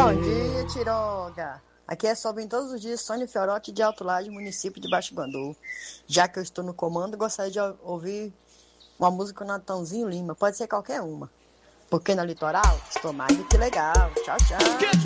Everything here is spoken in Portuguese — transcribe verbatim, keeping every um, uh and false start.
Bom dia, Tiroga. Aqui é só bem todos os dias, Sônia Fiorotti de Alto Laje, município de Baixo Guandu. Já que eu estou no comando, gostaria de ouvir uma música com Natanzinho Lima. Pode ser qualquer uma. Porque no litoral estou mais do que legal. Tchau, tchau.